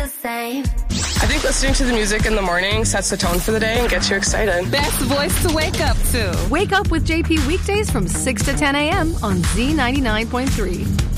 the same. I think listening to the music in the morning sets the tone for the day and gets you excited. Best voice to wake up to. Wake up with JP weekdays from 6 to 10 a.m. on Z99.3.